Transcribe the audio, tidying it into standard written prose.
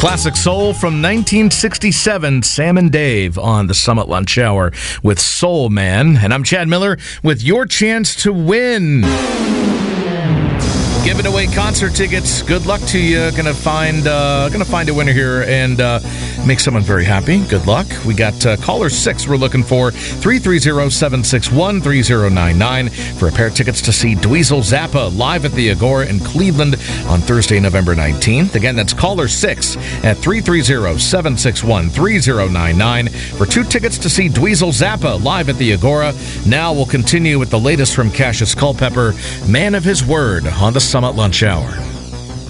Classic soul from 1967, Sam and Dave on the Summit Lunch Hour with Soul Man. And I'm Chad Miller with your chance to win. Giving away concert tickets. Good luck to you. Gonna find a winner here and make someone very happy. Good luck. We got caller 6 we're looking for. 330-761-3099 for a pair of tickets to see Dweezil Zappa live at the Agora in Cleveland on Thursday, November 19th. Again, that's caller 6 at 330-761-3099 for 2 tickets to see Dweezil Zappa live at the Agora. Now we'll continue with the latest from Cassius Culpepper, Man of His Word, on the Summit Lunch Hour.